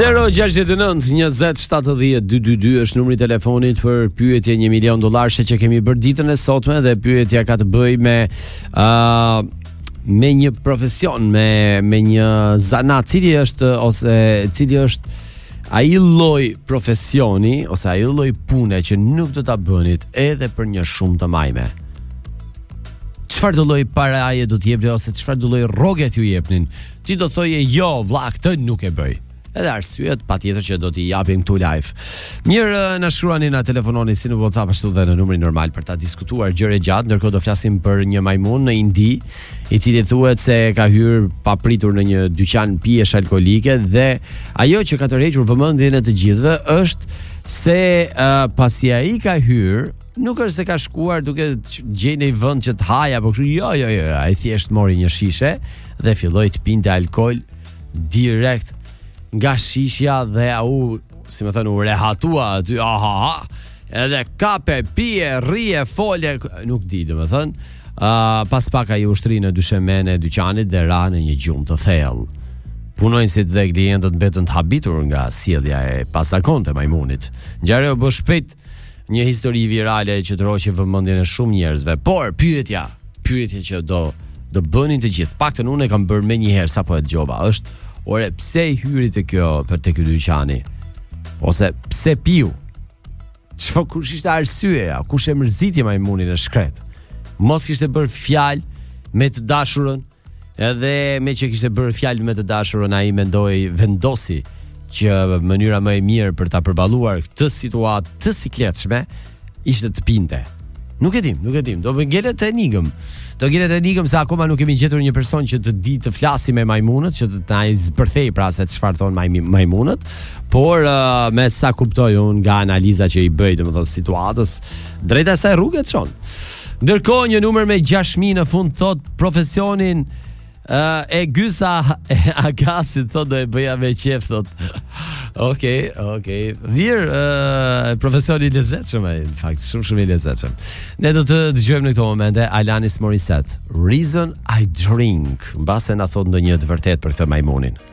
069 20 70 222 është numri I telefonit për pyetje $1 milion që kemi bërë ditën e sotme dhe pyetja ka të bëjë me një profesion, me një zanat, cili është ai lloj profesioni ose ai lloj pune që nuk do ta bënit edhe për një shumë të majme. Çfarë do lloj paraje do të jepni ose çfarë do lloj rroget ju jepnin? Ti do thoje jo, vlla, këtë nuk e bëj. Edhe arsyet patjetër që do t'i japim këtu live. Mirë, na shkruani, na telefononi si në WhatsApp ashtu dhe në numrin normal për ta diskutuar gjëre gjatë, ndërkohë do flasim për një majmun në Indi, I cili thuhet se ka hyrë papritur në një dyqan pijesh alkolike dhe ajo që ka tërhequr vëmendjen e të gjithëve është se pasi ai ka hyrë, nuk është se ka shkuar duke gjenë një vend që të haja, apo kështu, jo, ai thjesht mori një shishe dhe filloi të pinte alkol direkt nga shishja dhe si më thënë, u rehatua aty, edhe kape, pije, rije, folje, nuk di, domethënë, pas pak ai ushtri në dyshemene e dyqanit dhe ra në një gjumë të thellë. Punojnësit dhe klientët mbetën të habitur nga sjellja e pasakonte majmunit. Ngjarja u bë shpejt një histori virale që troqi vëmendjen e shumë njerëzve, por pyetja që do bënin të gjithë, paktën unë e kam bërë më një herë sapo e dëgjova, është ore, pse I hyri te ky dyqani? Ose pse piu? Kush ishte arsyeja? Kush e mërziti majmunin e shkret? Mos kishte bërë fjalë me të dashurën, edhe me që kishte bërë fjalë me të dashurën, ai vendosi që mënyra më e mirë për ta përballuar këtë situatë të sikletshme ishte të pinte. Nuk e dim, do më gjelet enigëm se akoma nuk kemi gjetur një person që të di të flasi me majmunët, që të na I zbërthej pra se çfarë thon majmunët, por me sa kuptoj unë nga analiza që I bëj, domethënë situatës, drejt asaj rrugë çon. Ndërkohë një numër me 6000 në fund thot profesionin e gysa e agasit, thot do e bëja me qef, thot. Okej. Mirë, profesioni I lezetshëm, në fakt, shumë I lezetshëm. Ne do të dëgjojmë në këto momente Alanis Morissette, Reason I Drink, mbase na thot ndonjë të vërtet për këtë majmunin.